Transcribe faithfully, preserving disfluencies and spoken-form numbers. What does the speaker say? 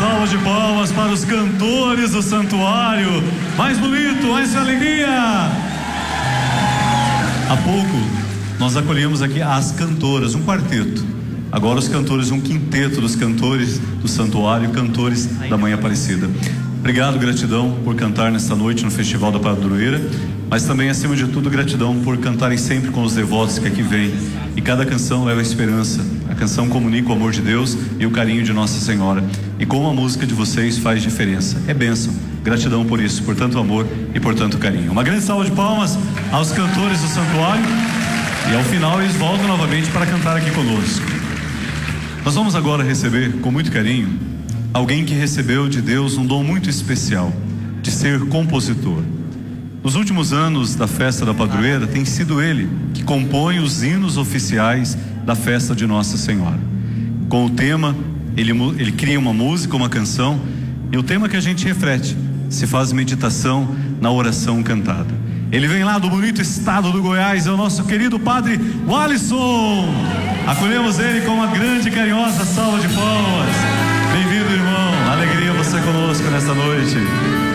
salva de palmas para os cantores do santuário. Mais bonito, mais alegria. Há pouco nós acolhemos aqui as cantoras, um quarteto. Agora os cantores, um quinteto dos cantores do santuário, cantores da Mãe Aparecida. Obrigado, gratidão por cantar nesta noite no Festival da Padroeira, mas também, acima de tudo, gratidão por cantarem sempre com os devotos que aqui vêm. E cada canção leva esperança. A canção comunica o amor de Deus e o carinho de Nossa Senhora. E como a música de vocês faz diferença. É bênção. Gratidão por isso, por tanto amor e por tanto carinho. Uma grande salva de palmas aos cantores do santuário. E ao final eles voltam novamente para cantar aqui conosco. Nós vamos agora receber com muito carinho alguém que recebeu de Deus um dom muito especial, de ser compositor. Nos últimos anos da festa da padroeira, tem sido ele que compõe os hinos oficiais da festa de Nossa Senhora. Com o tema, ele, ele cria uma música, uma canção, e o tema que a gente reflete, se faz meditação na oração cantada. Ele vem lá do bonito estado do Goiás, é o nosso querido padre Walisson. Acolhemos ele com uma grande e carinhosa salva de palmas. Bem-vindo, irmão. Alegria você conosco nesta noite.